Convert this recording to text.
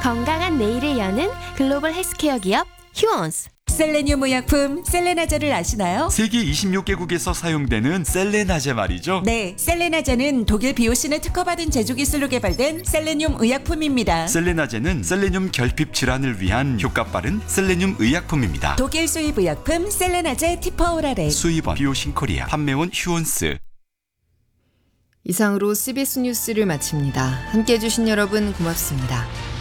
건강한 내일을 여는 글로벌 헬스케어 기업 휴원스. 셀레늄 의약품 셀레나제를 아시나요? 세계 26개국에서 사용되는 셀레나제 말이죠. 네, 셀레나제는 독일 비오신을 특허받은 제조 기술로 개발된 셀레늄 의약품입니다. 셀레나제는 셀레늄 결핍 질환을 위한 효과 빠른 셀레늄 의약품입니다. 독일 수입 의약품 셀레나제 티퍼오라레. 수입원 비오신 코리아, 판매원 휴원스. 이상으로 CBS 뉴스를 마칩니다. 함께해 주신 여러분 고맙습니다.